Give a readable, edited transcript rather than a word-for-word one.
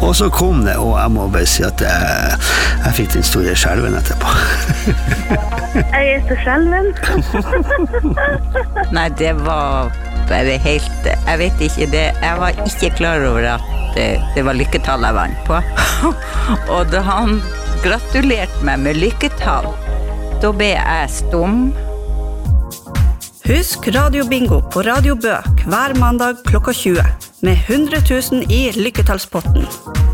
Og så kom det, og jeg må bare si at jeg fikk den store skjelven etterpå. Jeg så skjelven. Nei, det var bare helt, jeg vet ikke det, jeg var ikke klar over at det var lykketall jeg vant på. Og da han gratulerte meg med lykketall, da ble jeg stum. Husk Radio Bingo på Radio Bø hver mandag klokka 20 med 100 000 i lykketallspotten.